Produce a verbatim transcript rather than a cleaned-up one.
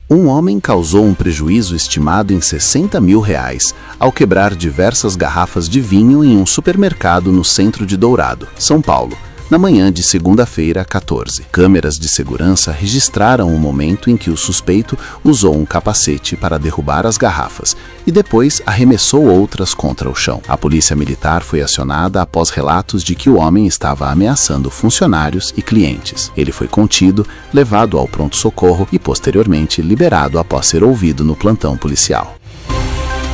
Um homem causou um prejuízo estimado em sessenta mil reais ao quebrar diversas garrafas de vinho em um supermercado no centro de Dourado, São Paulo, na manhã de segunda-feira, quatorze. Câmeras de segurança registraram o momento em que o suspeito usou um capacete para derrubar as garrafas e depois arremessou outras contra o chão. A polícia militar foi acionada após relatos de que o homem estava ameaçando funcionários e clientes. Ele foi contido, levado ao pronto-socorro e posteriormente liberado após ser ouvido no plantão policial.